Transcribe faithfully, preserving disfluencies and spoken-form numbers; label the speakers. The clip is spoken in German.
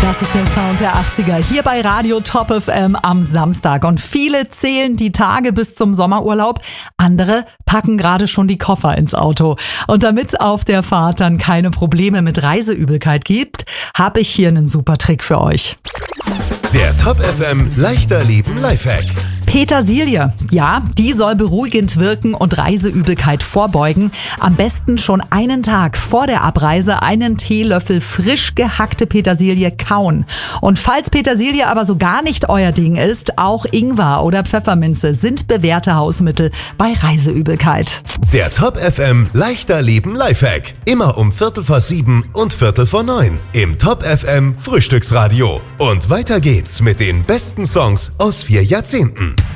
Speaker 1: Das ist der Sound der achtziger hier bei Radio Top F M am Samstag. Und viele zählen die Tage bis zum Sommerurlaub. Andere packen gerade schon die Koffer ins Auto. Und damit auf der Fahrt dann keine Probleme mit Reiseübelkeit gibt, habe ich hier einen super Trick für euch.
Speaker 2: Der Top F M Leichter Leben Lifehack.
Speaker 1: Petersilie, ja, die soll beruhigend wirken und Reiseübelkeit vorbeugen. Am besten schon einen Tag vor der Abreise einen Teelöffel frisch gehackte Petersilie kauen. Und falls Petersilie aber so gar nicht euer Ding ist, auch Ingwer oder Pfefferminze sind bewährte Hausmittel bei Reiseübelkeit.
Speaker 2: Der Top F M Leichter Leben Lifehack. Immer um Viertel vor sieben und Viertel vor neun im Top F M Frühstücksradio. Und weiter geht's mit den besten Songs aus vier Jahrzehnten.